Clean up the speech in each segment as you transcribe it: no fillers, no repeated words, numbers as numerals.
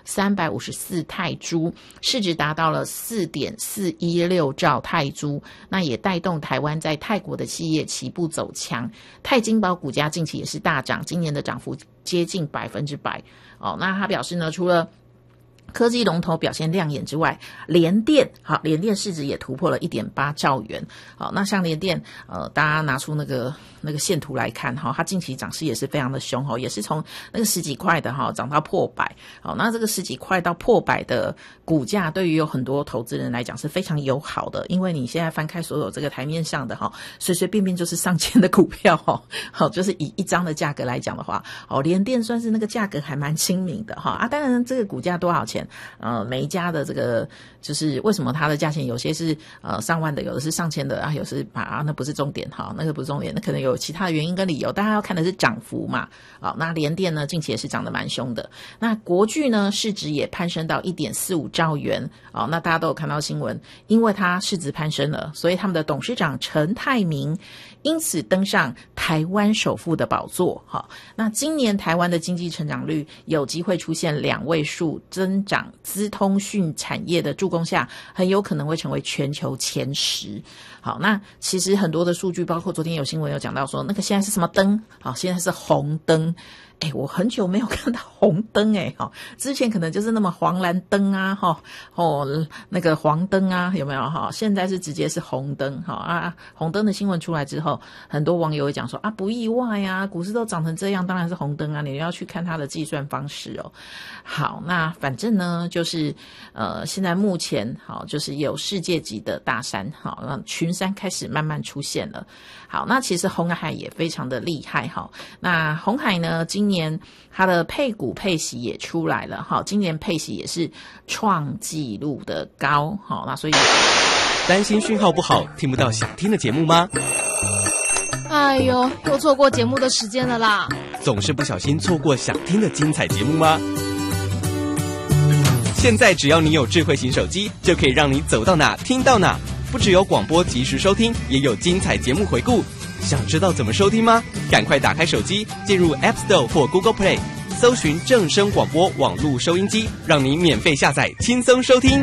354泰铢，市值达到了 4.416 兆泰铢，那也带动台湾在泰国的企业齐步走强。泰金宝股价近期也是大涨，今年的涨幅接近100%。那他表示呢，除了科技龙头表现亮眼之外，联电市值也突破了 1.8 兆元。好，那像联电大家拿出那个线图来看它近期涨势也是非常的凶也是从那个十几块的涨到破百。好，那这个十几块到破百的股价对于有很多投资人来讲是非常友好的，因为你现在翻开所有这个台面上的随随便便就是上千的股票好，就是以一张的价格来讲的话联电算是那个价格还蛮亲民的当然这个股价多少钱每一家的这个就是为什么它的价钱有些是上万的，有的是上千的有的是那不是重点那个不是重点，那可能有其他的原因跟理由，大家要看的是涨幅嘛。那联电呢近期也是涨得蛮凶的。那国巨呢市值也攀升到 1.45 兆元那大家都有看到新闻，因为它市值攀升了，所以他们的董事长陈泰明因此登上台湾首富的宝座那今年台湾的经济成长率有机会出现2位数增长，资通讯产业的助攻下，很有可能会成为全球前10。好，那其实很多的数据，包括昨天有新闻有讲到说，那个现在是什么灯？好，现在是红灯。我很久没有看到红灯之前可能就是那么黄蓝灯那个黄灯有没有现在是直接是红灯红灯的新闻出来之后，很多网友会讲说不意外股市都涨成这样，当然是红灯你要去看它的计算方式好，那反正呢就是现在目前就是有世界级的大山群山开始慢慢出现了。好，那其实鸿海也非常的厉害那鸿海呢今年它的配股配息也出来了今年配息也是创纪录的高那所以担心讯号不好听不到想听的节目吗？ 哎呦，又错过节目的时间了啦！ 总是不小心错过想听的精彩节目吗？现在只要你有智慧型手机，就可以让你走到哪听到哪，不只有广播及时收听，也有精彩节目回顾。想知道怎么收听吗？赶快打开手机，进入 App Store 或 Google Play， 搜寻正声广播网络收音机，让你免费下载，轻松收听。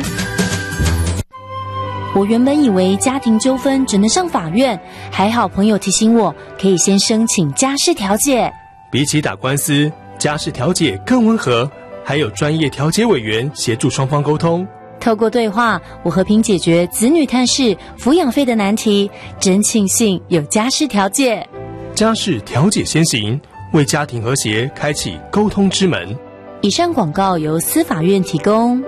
我原本以为家庭纠纷只能上法院，还好朋友提醒我，可以先申请家事调解。 比起打官司，家事调解更温和，还有专业调解委员协助双方沟通。 透过对话，我和平解决子女探视、抚养费的难题，真庆幸有家事调解。 家事调解先行，为家庭和谐开启沟通之门。 以上广告由司法院提供。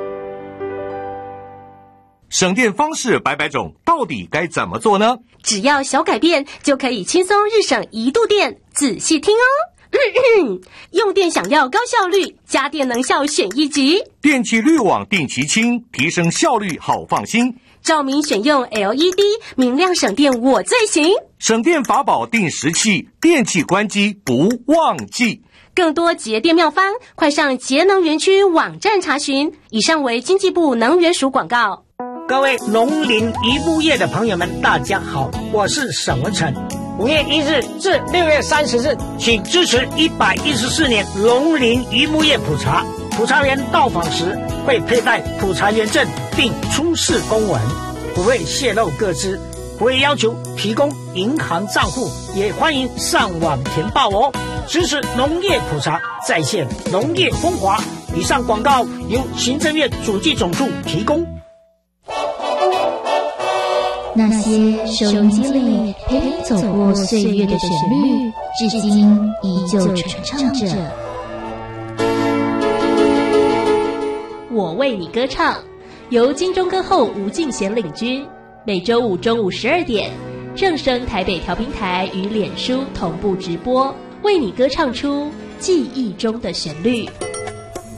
省电方式百百种，到底该怎么做呢？ 只要小改变，就可以轻松日省1度电。仔细听哦。用电想要高效率，家电能效选1级。 电气滤网定期清，提升效率好放心。 照明选用 LED， 明亮省电我最行。 省电法宝定时器，电器关机不忘记。 更多节电妙方，快上节能园区网站查询。以上为经济部能源署广告。 各位农林渔牧业的朋友们，大家好，我是沈文成。5月1日至6月30日，请支持114年农林渔牧业普查。普查员到访时会佩戴普查员证，并出示公文，不会泄露个资，不会要求提供银行账户，也欢迎上网填报哦。支持农业普查，再现农业风华。以上广告由行政院主计总处提供。 那些收音机里陪你走过岁月的旋律，至今依旧传唱着。 我为你歌唱，由金钟歌后吴敬贤领军，每周五中午12点，正声台北调频台与脸书同步直播，为你歌唱出记忆中的旋律。